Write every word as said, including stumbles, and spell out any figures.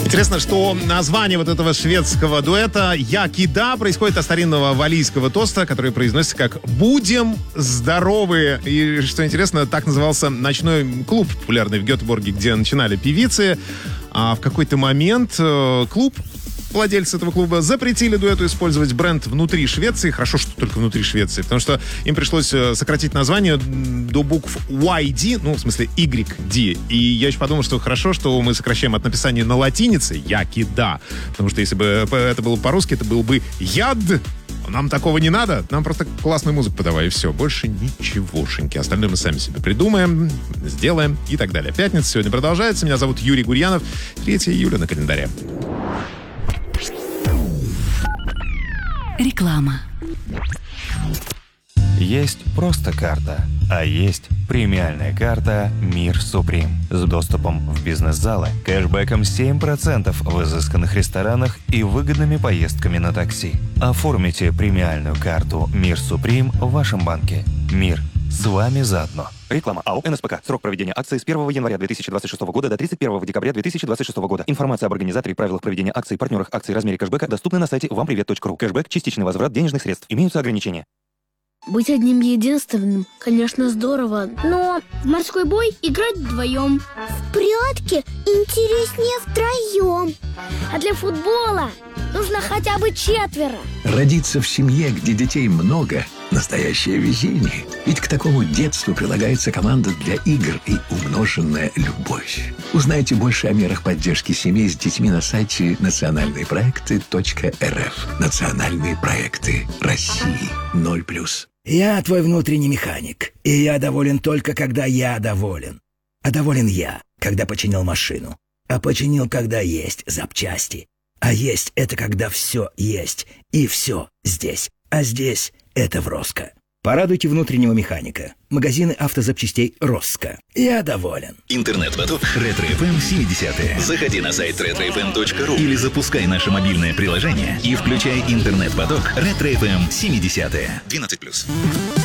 Интересно, что название вот этого шведского дуэта «Якида» происходит от старинного валлийского тоста, который произносится как «Будем здоровы». И, что интересно, так назывался ночной клуб, популярный в Гетеборге, где начинали певицы. А в какой-то момент э, клуб, владельцы этого клуба, запретили дуэту использовать бренд внутри Швеции. Хорошо, что только внутри Швеции, потому что им пришлось сократить название до букв уай ди, ну, в смысле уай ди. И я еще подумал, что хорошо, что мы сокращаем от написания на латинице «Якида», потому что если бы это было по-русски, это был бы «Яд». Нам такого не надо, нам просто классную музыку подавай, и все. Больше ничегошеньки. Остальное мы сами себе придумаем, сделаем и так далее. Пятница сегодня продолжается. Меня зовут Юрий Гурьянов. третьего июля на календаре. Реклама. Есть просто карта, а есть премиальная карта «Мир Суприм» с доступом в бизнес-залы, кэшбэком семь процентов в изысканных ресторанах и выгодными поездками на такси. Оформите премиальную карту «Мир Суприм» в вашем банке. Мир с вами заодно. Реклама. АО «эн эс пэ ка». Срок проведения акции с первого января две тысячи двадцать шестого года до тридцать первого декабря две тысячи двадцать шестого года. Информация об организаторе, правилах проведения акций, партнерах акций и размере кэшбэка доступны на сайте вам привет точка ру. Кэшбэк – частичный возврат денежных средств. Имеются ограничения. Быть одним единственным, конечно, здорово, но в морской бой играть вдвоем. В прятки интереснее втроем. А для футбола нужно хотя бы четверо. Родиться в семье, где детей много – настоящее везение. Ведь к такому детству прилагается команда для игр и умноженная любовь. Узнайте больше о мерах поддержки семей с детьми на сайте национальные проекты точка эр эф. Национальные проекты России. ноль плюс. Я твой внутренний механик, и я доволен только, когда я доволен. А доволен я, когда починил машину. А починил, когда есть запчасти. А есть — это когда все есть, и все здесь. А здесь — это в Роско. Порадуйте внутреннего механика. Магазины автозапчастей Роско. Я доволен. Интернет-поток Ретро-эф эм семидесятые. Заходи на сайт ретро эф эм точка ру или запускай наше мобильное приложение и включай интернет-поток Ретро-эф эм семидесятые. двенадцать плюс.